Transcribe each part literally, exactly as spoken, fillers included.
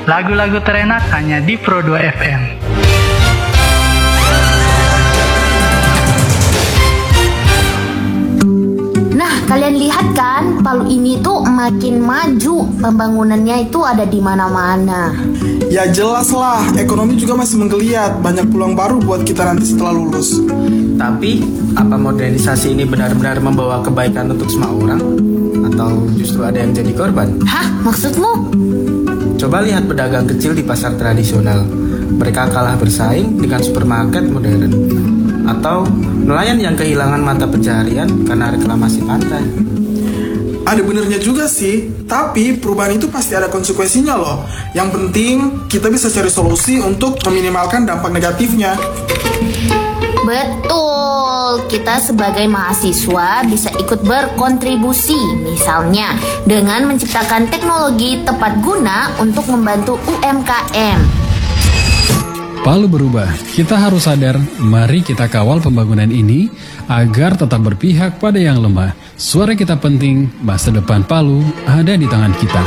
Lagu-lagu terenak hanya di Pro dua F M. Nah, kalian lihat kan, Palu ini tuh makin maju, pembangunannya itu ada di mana-mana. Ya jelas lah, ekonomi juga masih menggeliat, banyak peluang baru buat kita nanti setelah lulus. Tapi, apa modernisasi ini benar-benar membawa kebaikan untuk semua orang? Atau justru ada yang jadi korban? Hah, maksudmu? Coba lihat pedagang kecil di pasar tradisional. Mereka kalah bersaing dengan supermarket modern. Atau nelayan yang kehilangan mata pencaharian karena reklamasi pantai. Ada benernya juga sih, tapi perubahan itu pasti ada konsekuensinya loh. Yang penting kita bisa cari solusi untuk meminimalkan dampak negatifnya. Betul, kita sebagai mahasiswa bisa ikut berkontribusi, misalnya dengan menciptakan teknologi tepat guna untuk membantu U M K M. Palu berubah, kita harus sadar, mari kita kawal pembangunan ini agar tetap berpihak pada yang lemah. Suara kita penting, masa depan Palu ada di tangan kita.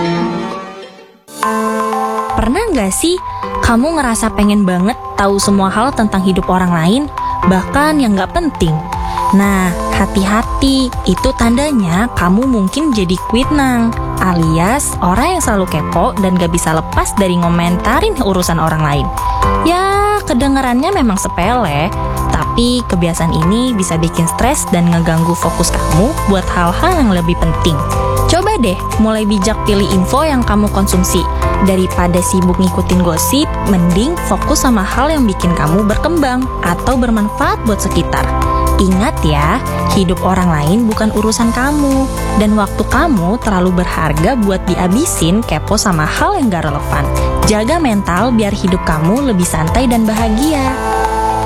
Pernah nggak sih kamu ngerasa pengen banget tahu semua hal tentang hidup orang lain, bahkan yang nggak penting? Nah, hati-hati, itu tandanya kamu mungkin jadi kuitnang, alias orang yang selalu kepo dan gak bisa lepas dari ngomentarin urusan orang lain. Ya, kedengarannya memang sepele, tapi kebiasaan ini bisa bikin stres dan ngeganggu fokus kamu buat hal-hal yang lebih penting. Coba deh mulai bijak pilih info yang kamu konsumsi. Daripada sibuk ngikutin gosip, mending fokus sama hal yang bikin kamu berkembang atau bermanfaat buat sekitar. Ingat ya, hidup orang lain bukan urusan kamu, dan waktu kamu terlalu berharga buat dihabisin kepo sama hal yang gak relevan. Jaga mental biar hidup kamu lebih santai dan bahagia.